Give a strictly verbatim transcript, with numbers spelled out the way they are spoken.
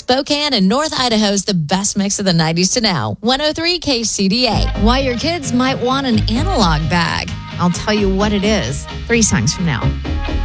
Spokane and North Idaho's the best mix of the nineties to now. one oh three K C D A. Why your kids might want an analog bag. I'll tell you what it is three songs from now.